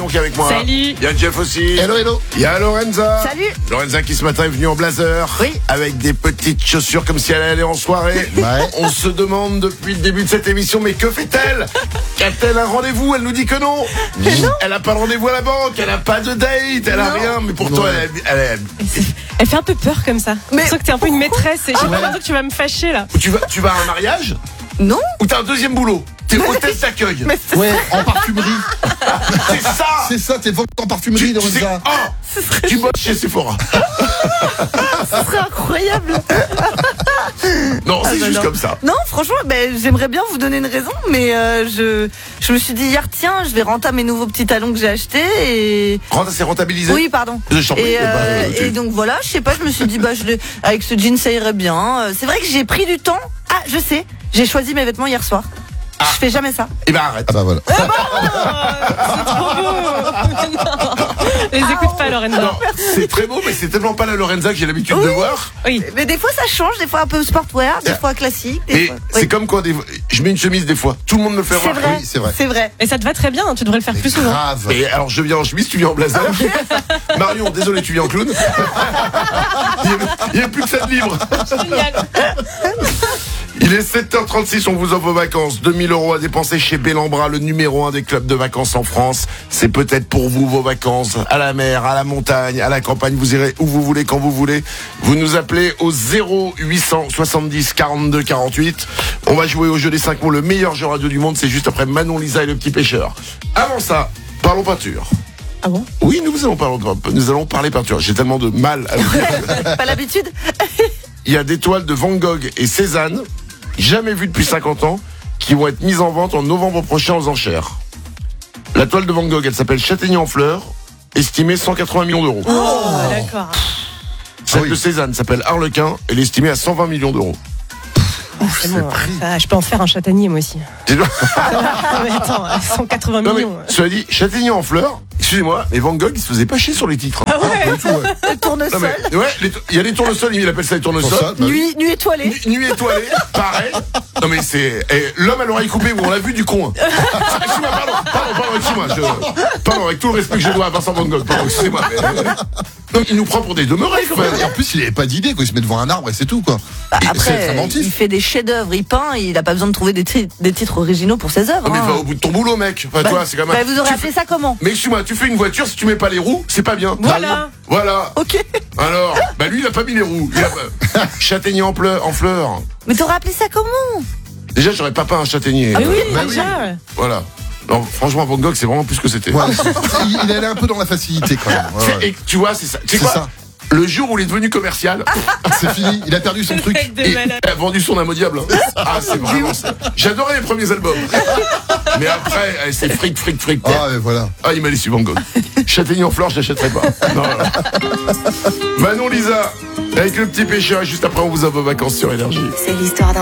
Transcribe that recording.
Donc avec moi. Salut. Il y a Jeff aussi. Hello, hello. Il y a Lorenza. Salut. Lorenza qui ce matin est venue en blazer. Oui. Avec des petites chaussures comme si elle allait en soirée. Ouais. On se demande depuis le début de cette émission, mais que fait-elle? A-t-elle un rendez-vous? Elle nous dit que non. Elle a pas de rendez-vous à la banque. Elle a pas de date. Elle a rien. Mais pourtant, Elle fait un peu peur comme ça. Mais je sens que t'es un peu une maîtresse et j'ai l'impression que tu vas me fâcher là. Tu vas à un mariage? Non. Ou t'as un deuxième boulot? T'es hôtesse d'accueil. Ouais, en parfumerie. C'est ça. C'est ça, t'es vendeur en parfumerie, Lorenza. Tu bosses chez Sephora. Ce serait incroyable. Non, c'est juste non. comme ça. Non, franchement, j'aimerais bien vous donner une raison, mais je me suis dit hier, tiens, je vais renter mes nouveaux petits talons que j'ai achetés et... C'est rentabilisé? Oui, pardon. Je t'en prie. Et donc voilà, je sais pas, je me suis dit, avec ce jean, ça irait bien. C'est vrai que j'ai pris du temps. Ah, je sais, j'ai choisi mes vêtements hier soir. Je fais jamais ça. Eh ben arrête. Ah bah voilà. C'est trop beau. Non. Les écoute pas, Lorenza. Non, c'est très beau, mais c'est tellement pas la Lorenza que j'ai l'habitude de voir. Oui. Mais des fois ça change, des fois un peu sportwear, des fois classique. Des Et fois... c'est Oui. comme quoi, je mets une chemise des fois. Tout le monde me fait C'est remarquer. vrai, Oui, c'est vrai. c'est vrai. Et ça te va très bien, hein, tu devrais le faire plus souvent. Grave. Et alors je viens en chemise, tu viens en blazer. Marion, désolé, tu viens en clown. Il n'y a plus que ça de libre. Génial. Il est 7h36, on vous offre vos vacances. 2000 € à dépenser chez Bellambra, le numéro 1 des clubs de vacances en France. C'est peut-être pour vous vos vacances, à la mer, à la montagne, à la campagne. Vous irez où vous voulez, quand vous voulez. Vous nous appelez au 0800 70 42 48. On va jouer au jeu des 5 mots, le meilleur jeu radio du monde. C'est juste après Manon, Lisa et le petit pêcheur. Avant ça, parlons peinture. Ah bon? Oui, nous allons parler peinture. J'ai tellement de mal à le dire. Pas l'habitude. Il y a des toiles de Van Gogh et Cézanne, jamais vues depuis 50 ans, qui vont être mises en vente en novembre prochain aux enchères. La toile de Van Gogh, elle s'appelle Châtaignier en fleurs, estimée 180 millions d'euros. Oh, d'accord. Celle oui. de Cézanne s'appelle Harlequin, elle est estimée à 120 millions d'euros. C'est bon, ça, je peux en faire un châtaignier moi aussi. C'est- Ah, mais attends, 180 Non mais, millions. cela dit, Châtaignier en fleurs, excusez-moi, mais Van Gogh, il se faisait pas chier sur les titres. Ah ouais. Pas du tout, ouais. Le Non tournesol. mais, ouais, il y a les tournesols, il appelle ça les tournesols. Pour ça, bah oui. Nuit étoilée. Nuit étoilée, pareil. Non mais c'est l'homme à l'oreille coupée, on l'a vu du con. Hein. Excuse-moi, pardon, excuse-moi. Pardon, avec tout le respect que je dois à Vincent Van Gogh, pardon, excusez-moi. Non, il nous prend pour des demeurés quand même. Et en plus, il avait pas d'idée, quoi. Il se met devant un arbre et c'est tout, quoi. C'est Après, très il inventif. fait des chefs-d'œuvre, il peint, il a pas besoin de trouver des titres originaux pour ses œuvres. Non mais hein. va au bout de ton boulot, mec. Enfin, toi, c'est quand même. Vous aurez appelé ça comment? Mais excuse-moi, tu fais une voiture, si tu mets pas les roues, c'est pas bien. Voilà. Voilà. Ok. Alors, lui, il a pas mis les roues. Châtaignier en fleurs. Mais t'aurais appelé ça comment? Déjà, j'aurais pas peint un châtaignier. Mais oui, Bah oui. déjà. Voilà. Non, franchement, Van Gogh, c'est vraiment plus ce que c'était. Ouais, il allait un peu dans la facilité, quand même. Ouais, ouais. Et tu vois, c'est ça. Tu sais C'est quoi ça. Le jour où il est devenu commercial, C'est fini, il a perdu son truc. Mec de et malade. il a vendu son âme au diable. Ah, c'est vraiment ça. J'adorais les premiers albums. Mais après, c'est fric. Ah, et voilà. Ah, il m'a laissé Van Gogh. Châtaignier en fleurs, je l'achèterai pas. Non. Manon, Lisa, avec le petit pêcheur, et juste après, on vous offre vos vacances sur Énergie. C'est l'histoire d'un